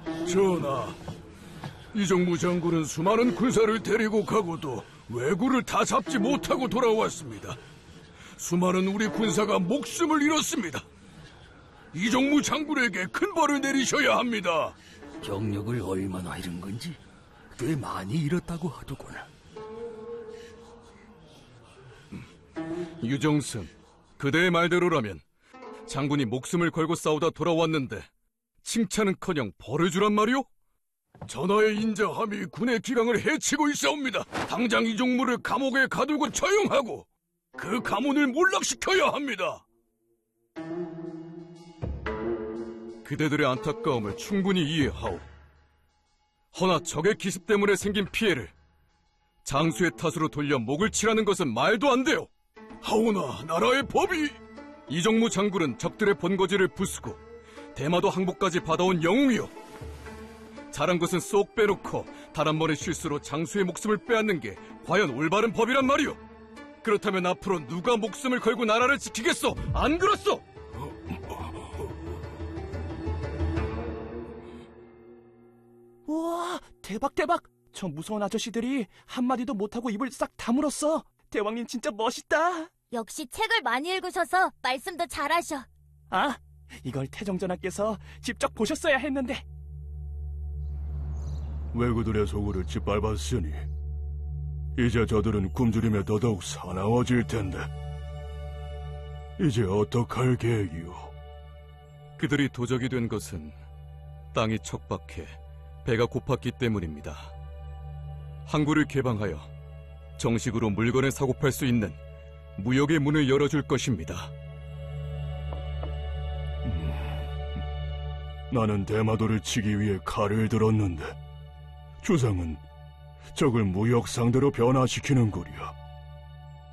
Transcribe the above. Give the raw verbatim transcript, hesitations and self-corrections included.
전하, 이정무 장군은 수많은 군사를 데리고 가고도 왜구를 다 잡지 못하고 돌아왔습니다. 수많은 우리 군사가 목숨을 잃었습니다. 이정무 장군에게 큰 벌을 내리셔야 합니다. 병력을 얼마나 잃은 건지 꽤 많이 잃었다고 하더구나. 유정승, 그대의 말대로라면 장군이 목숨을 걸고 싸우다 돌아왔는데 칭찬은커녕 벌을 주란 말이오? 전하의 인자함이 군의 기강을 해치고 있사옵니다. 당장 이종무를 감옥에 가두고 처형하고 그 가문을 몰락시켜야 합니다. 그대들의 안타까움을 충분히 이해하오. 허나 적의 기습 때문에 생긴 피해를 장수의 탓으로 돌려 목을 치라는 것은 말도 안 돼요. 하오나 나라의 법이... 이정무 장군은 적들의 본거지를 부수고 대마도 항복까지 받아온 영웅이요. 잘한 것은 쏙 빼놓고 단 한 번의 실수로 장수의 목숨을 빼앗는 게 과연 올바른 법이란 말이오. 그렇다면 앞으로 누가 목숨을 걸고 나라를 지키겠소? 안 그렇소? 우와, 대박 대박! 저 무서운 아저씨들이 한마디도 못하고 입을 싹 다물었어. 대왕님 진짜 멋있다. 역시 책을 많이 읽으셔서 말씀도 잘하셔. 아, 이걸 태종전하께서 직접 보셨어야 했는데. 왜구들의 소굴을 짓밟았으니 이제 저들은 굶주림에 더더욱 사나워질 텐데 이제 어떡할 계획이오? 그들이 도적이 된 것은 땅이 척박해 배가 고팠기 때문입니다. 항구를 개방하여 정식으로 물건을 사고 팔 수 있는 무역의 문을 열어줄 것입니다. 음, 나는 대마도를 치기 위해 칼을 들었는데 주상은 적을 무역 상대로 변화시키는 거리야.